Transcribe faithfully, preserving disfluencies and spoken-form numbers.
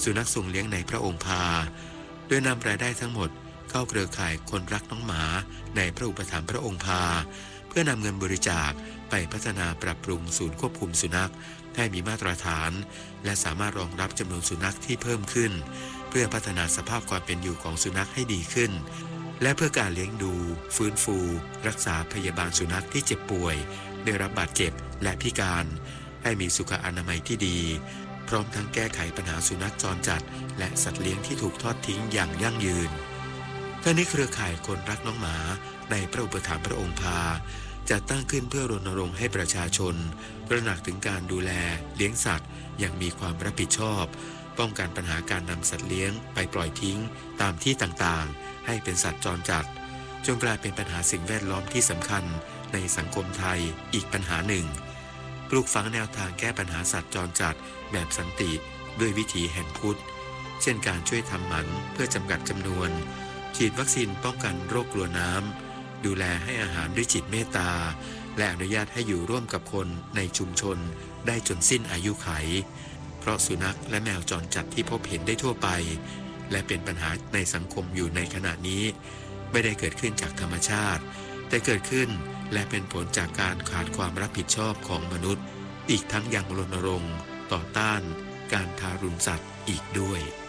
สุนัขส่งเลี้ยงในพระองค์พาโดยนำรายได้ทั้งหมดเข้าเครือข่ายคนรักน้องหมาในพระอุปถัมภ์พระองค์พาเพื่อนำเงินบริจาคไปพัฒนาปรับปรุงศูนย์ควบคุมสุนัขให้มีมาตรฐานและสามารถรองรับจำนวนสุนัขที่เพิ่มขึ้นเพื่อพัฒนาสภาพความเป็นอยู่ของสุนัขให้ดีขึ้นและเพื่อการเลี้ยงดูฟื้นฟูรักษาพยาบาลสุนัขที่เจ็บป่วยได้รับบาดเจ็บและพิการให้มีสุขอนามัยที่ดีพร้อมทั้งแก้ไขปัญหาสุนัขจรจัดและสัตว์เลี้ยงที่ถูกทอดทิ้งอย่างยั่งยืนทั้งนี้เครือข่ายคนรักน้องหมาในพระอุปถัมภ์พระองค์พาจะตั้งขึ้นเพื่อรณรงค์ให้ประชาชนตระหนักถึงการดูแลเลี้ยงสัตว์อย่างมีความรับผิดชอบป้องกันปัญหาการนำสัตว์เลี้ยงไปปล่อยทิ้งตามที่ต่างๆให้เป็นสัตว์จรจัดจนกลายเป็นปัญหาสิ่งแวดล้อมที่สำคัญในสังคมไทยอีกปัญหาหนึ่งปลูกฝังแนวทางแก้ปัญหาสัตว์จรจัดแบบสันติด้วยวิถีแห่งพุทธเช่นการช่วยทำหมันเพื่อจำกัดจำนวนฉีดวัคซีนป้องกันโรคกลัวน้ำดูแลให้อาหารด้วยจิตเมตตาและอนุญาตให้อยู่ร่วมกับคนในชุมชนได้จนสิ้นอายุขัยเพราะสุนัขและแมวจรจัดที่พบเห็นได้ทั่วไปและเป็นปัญหาในสังคมอยู่ในขณะนี้ไม่ได้เกิดขึ้นจากธรรมชาติแต่เกิดขึ้นและเป็นผลจากการขาดความรับผิดชอบของมนุษย์อีกทั้งยังรณรงค์ต่อต้านการทารุณสัตว์อีกด้วย